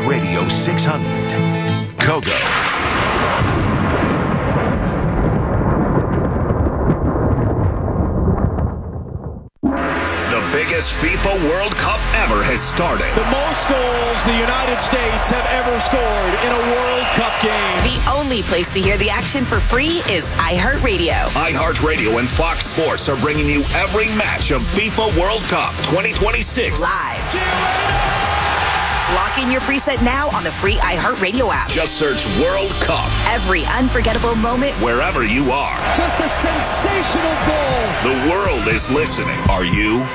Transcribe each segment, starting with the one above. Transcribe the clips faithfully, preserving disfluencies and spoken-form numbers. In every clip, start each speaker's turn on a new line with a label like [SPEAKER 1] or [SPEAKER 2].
[SPEAKER 1] Radio six hundred. Kogo. The biggest FIFA World Cup ever has started.
[SPEAKER 2] The most goals the United States have ever scored in a World Cup game.
[SPEAKER 3] The only place to hear the action for free is iHeartRadio.
[SPEAKER 1] iHeartRadio and Fox Sports are bringing you every match of FIFA World Cup twenty twenty-six.
[SPEAKER 3] Live. Lock in your preset now on the free iHeartRadio app.
[SPEAKER 1] Just search World Cup.
[SPEAKER 3] Every unforgettable moment,
[SPEAKER 1] wherever you are.
[SPEAKER 2] Just a sensational goal.
[SPEAKER 1] The world is listening. Are you?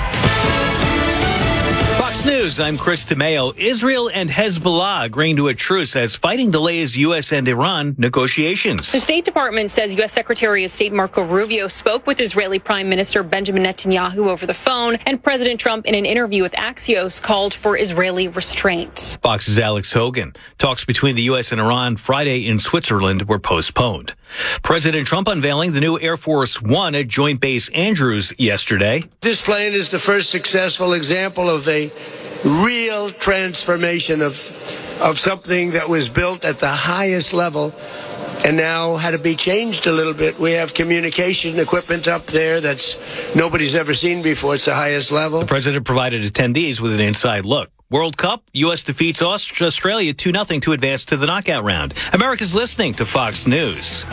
[SPEAKER 4] Fox News, I'm Chris DeMeo. Israel and Hezbollah agreeing to a truce as fighting delays U S and Iran negotiations.
[SPEAKER 5] The State Department says U S Secretary of State Marco Rubio spoke with Israeli Prime Minister Benjamin Netanyahu over the phone, and President Trump, in an interview with Axios, called for Israeli restraint.
[SPEAKER 4] Fox's Alex Hogan. Talks between the U S and Iran Friday in Switzerland were postponed. President Trump unveiling the new Air Force One at Joint Base Andrews yesterday.
[SPEAKER 6] This plane is the first successful example of a real transformation of of something that was built at the highest level and now had to be changed a little bit. We have communication equipment up there that's nobody's ever seen before. It's the highest level.
[SPEAKER 4] The president provided attendees with an inside look. World Cup, U S defeats Australia two nothing to advance to the knockout round. America's listening to Fox News.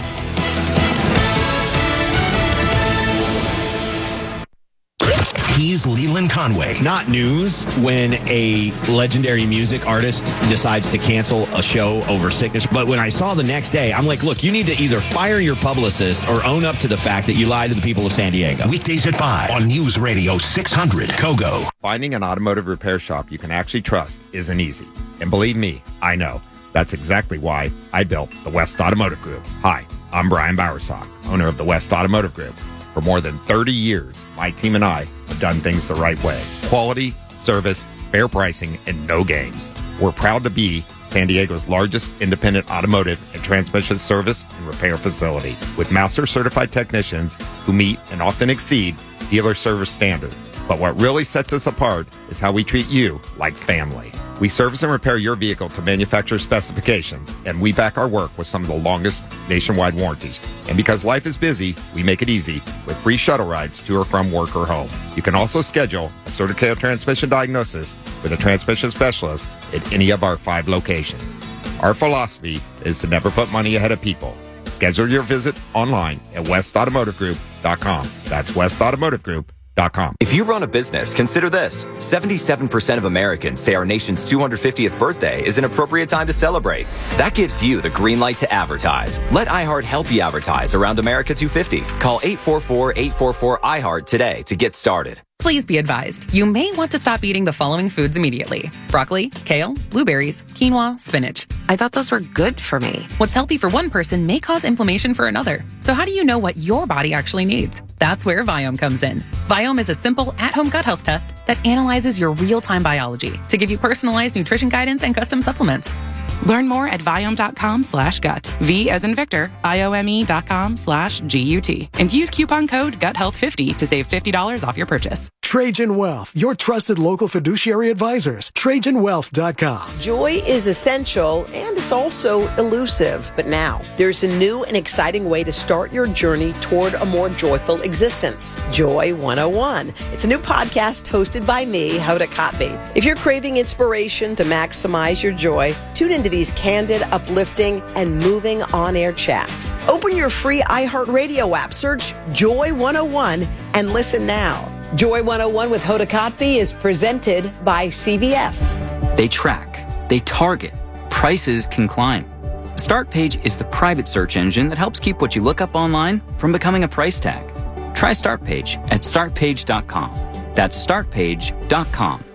[SPEAKER 1] He's Leland Conway.
[SPEAKER 7] Not news when a legendary music artist decides to cancel a show over sickness. But when I saw the next day, I'm like, look, you need to either fire your publicist or own up to the fact that you lied to the people of San Diego.
[SPEAKER 1] Weekdays at five on News Radio six hundred. Kogo.
[SPEAKER 8] Finding an automotive repair shop you can actually trust isn't easy. And believe me, I know. That's exactly why I built the West Automotive Group. Hi, I'm Brian Bowersock, owner of the West Automotive Group. For more than thirty years, my team and I have done things the right way. Quality, service, fair pricing, and no games. We're proud to be San Diego's largest independent automotive and transmission service and repair facility with master certified technicians who meet and often exceed dealer service standards. But what really sets us apart is how we treat you like family. We service and repair your vehicle to manufacturer specifications, and we back our work with some of the longest nationwide warranties. And because life is busy, we make it easy with free shuttle rides to or from work or home. You can also schedule a certified transmission diagnosis with a transmission specialist at any of our five locations. Our philosophy is to never put money ahead of people. Schedule your visit online at west automotive group dot com. That's west automotive group dot com.
[SPEAKER 9] If you run a business, consider this. seventy-seven percent of Americans say our nation's two hundred fiftieth birthday is an appropriate time to celebrate. That gives you the green light to advertise. Let iHeart help you advertise around America two fifty. Call eight four four, eight four four, I heart today to get started.
[SPEAKER 10] Please be advised, you may want to stop eating the following foods immediately. Broccoli, kale, blueberries, quinoa, spinach.
[SPEAKER 11] I thought those were good for me.
[SPEAKER 10] What's healthy for one person may cause inflammation for another. So how do you know what your body actually needs? That's where Viome comes in. Viome is a simple at-home gut health test that analyzes your real-time biology to give you personalized nutrition guidance and custom supplements.
[SPEAKER 11] Learn more at Viome.com slash gut. V as in Victor, I-O-M-E dot com slash G-U-T. And use coupon code gut health fifty to save fifty dollars off your purchase.
[SPEAKER 12] Trajan Wealth, your trusted local fiduciary advisors. Trajan Wealth dot com.
[SPEAKER 13] Joy is essential and it's also elusive. But now, there's a new and exciting way to start your journey toward a more joyful existence. Joy one oh one. It's a new podcast hosted by me, Hoda Kotb. If you're craving inspiration to maximize your joy, tune into these candid, uplifting, and moving on-air chats. Open your free iHeartRadio app, search Joy one oh one, and listen now. Joy one oh one with Hoda Kotb is presented by C V S.
[SPEAKER 14] They track, they target, prices can climb. StartPage is the private search engine that helps keep what you look up online from becoming a price tag. Try StartPage at start page dot com. That's start page dot com.